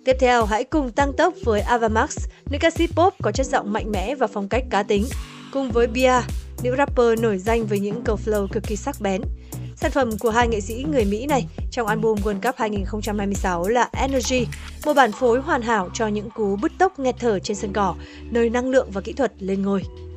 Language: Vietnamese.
Tiếp theo, hãy cùng tăng tốc với Ava Max, nữ ca sĩ pop có chất giọng mạnh mẽ và phong cách cá tính, cùng với Bia, nữ rapper nổi danh với những câu flow cực kỳ sắc bén. Sản phẩm của hai nghệ sĩ người Mỹ này trong album World Cup 2026 là Energy, một bản phối hoàn hảo cho những cú bứt tốc nghẹt thở trên sân cỏ, nơi năng lượng và kỹ thuật lên ngôi.